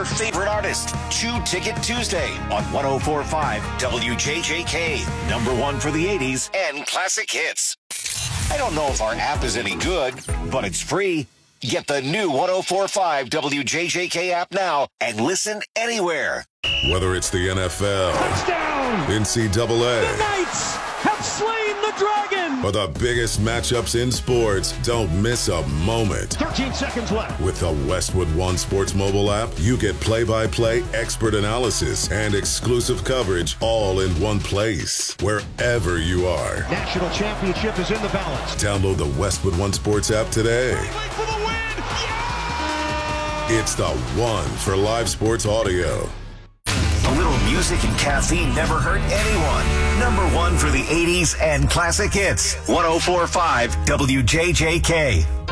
your favorite artist. 2-Ticket Tuesday on 104.5 WJJK. Number one for the 80s and classic hits. I don't know if our app is any good, but it's free. Get the new 104.5 WJJK app now and listen anywhere. Whether it's the NFL, touchdown, NCAA, the Knights have slain the Dragon, or the biggest matchups in sports, don't miss a moment. 13 seconds left. With the Westwood One Sports mobile app, you get play-by-play expert analysis and exclusive coverage all in one place, wherever you are. National championship is in the balance. Download the Westwood One Sports app today. For the win! Yeah! It's the one for live sports audio. A little music and caffeine never hurt anyone. Number one for the 80s and classic hits. 104.5 WJJK.